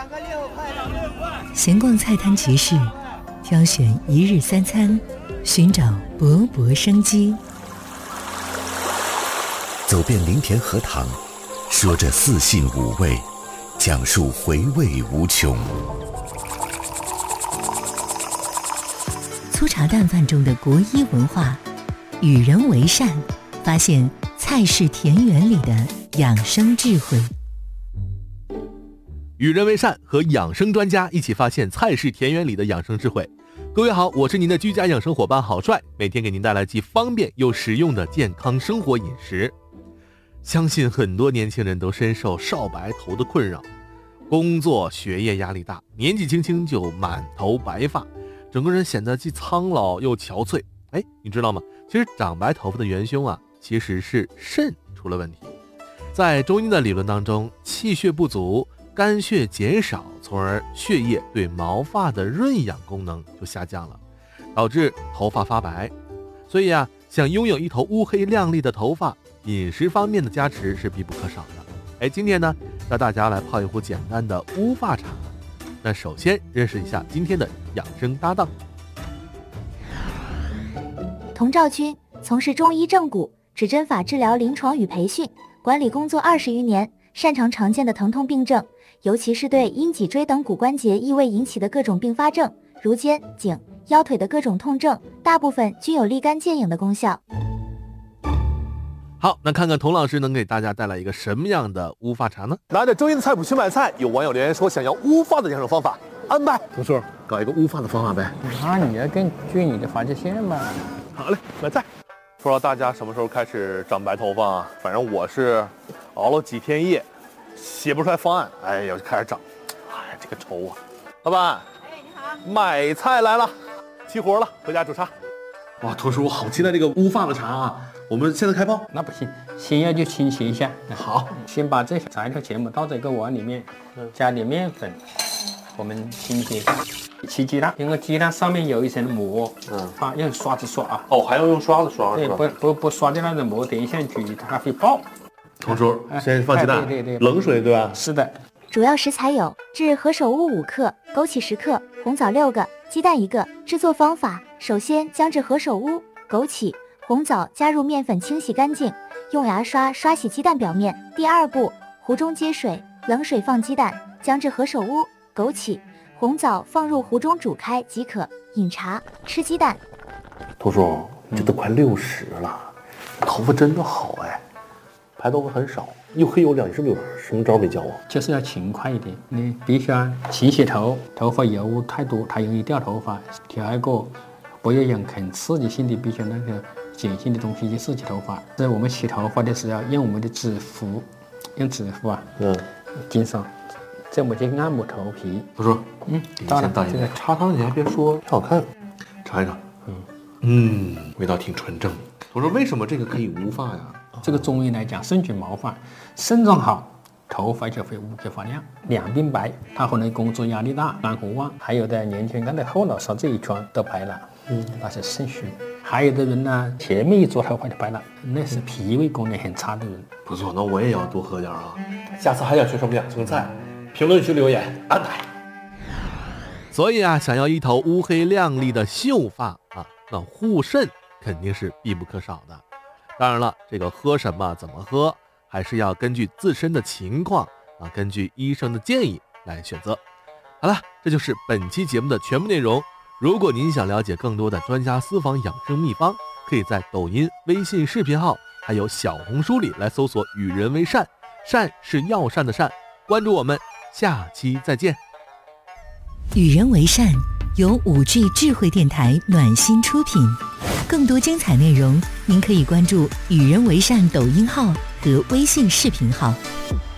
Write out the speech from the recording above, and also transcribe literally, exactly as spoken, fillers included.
闲逛菜摊集市，挑选一日三餐，寻找勃勃生机。 走遍林田荷塘，说着四性五味，讲述回味无穷。 粗茶淡饭中的国医文化，与人为善，发现菜式田园里的养生智慧。 与人为善和养生专家一起发现菜式田园里的养生智慧。各位好，我是您的居家养生伙伴郝帅，每天给您带来既方便又实用的健康生活饮食。相信很多年轻人都深受少白头的困扰，工作学业压力大，年纪轻轻就满头白发，整个人显得既苍老又憔悴。哎，你知道吗？其实长白头发的元凶啊，其实是肾出了问题。在中医的理论当中，气血不足，肝血减少，从而血液对毛发的润养功能就下降了，导致头发发白。所以啊，想拥有一头乌黑亮丽的头发，饮食方面的加持是必不可少的。哎，今天呢，带大家来泡一壶简单的乌发茶。那首先认识一下今天的养生搭档。 童兆军从事中医正骨、指针法治疗临床与培训管理工作二十余年，擅长常见的疼痛病症，尤其是对阴脊椎等骨关节异位引起的各种并发症，如肩、颈、腰腿的各种痛症，大部分均有立竿见影的功效。 好，那看看童老师能给大家带来一个什么样的乌发茶呢？ 拿着周一的菜谱去买菜，有网友留言说想要乌发的养生方法，安排同叔搞一个乌发的方法呗。 那你要根据你的发际线嘛。 好嘞，买菜。不知道大家什么时候开始长白头发啊？反正我是熬了几天夜，写不出来方案，哎呀，就开始长。哎，这个愁啊！老板， 哎，你好， 买菜来了，齐活了，回家煮茶。哇，同叔，我好期待这个乌发的茶啊！我们现在开泡？ 那不行，先要去清洗一下。 好， 先把这些材料全部倒在一个碗里面，加点面粉，我们清洗一下。起鸡蛋，因为鸡蛋上面有一层膜，嗯，啊，用刷子刷啊。 哦，还要用刷子刷？ 对，不不不刷掉那个膜，等一下煮它会爆。 同叔，先放鸡蛋， 对对对， 冷水对吧？ 是的。 主要食材有炙何首乌五克、枸杞十克、红枣六个、鸡蛋一个。制作方法：首先将炙何首乌、枸杞、红枣加入面粉清洗干净，用牙刷刷洗鸡蛋表面。第二步，壶中接水，冷水放鸡蛋，将炙何首乌、枸杞、红枣放入壶中煮开即可。饮茶，吃鸡蛋。 同叔，这都快六十了，头发真的好哎，白头发很少，又黑又亮，你是不是有什么招没教我？ 就是要勤快一点，你必须要勤洗头，头发油污太多，它容易掉头发。第二个，不要用很刺激性的，必须那个碱性的东西去刺激头发。在我们洗头发的时候，用我们的指腹，用指腹啊，嗯，经常这么去按摩头皮。 不说， 嗯， 当然，这个茶汤你还别说，挺好看，尝一尝。嗯嗯，味道挺纯正。我说为什么这个可以无发呀？ 这个中医来讲，肾主毛发，肾脏好，头发就会乌黑发亮，两鬓白。他可能工作压力大，肝火旺，还有的年轻人的后脑勺这一圈都白了，嗯，那是肾虚。还有的人呢，前面一撮头发就白了，那是脾胃功能很差的人。 不错，那我也要多喝点啊。下次还想学什么养生菜？评论区留言安排。 所以啊，想要一头乌黑亮丽的秀发啊，那护肾肯定是必不可少的。当然了，这个喝什么怎么喝，还是要根据自身的情况啊，根据医生的建议来选择。好了，这就是本期节目的全部内容。如果您想了解更多的专家私房养生秘方，可以在抖音、微信视频号还有小红书里来搜索与人为善，善是药膳的善。关注我们，下期再见。 与人为善由五 G 智慧电台暖心出品，更多精彩内容您可以关注与人为善抖音号和微信视频号。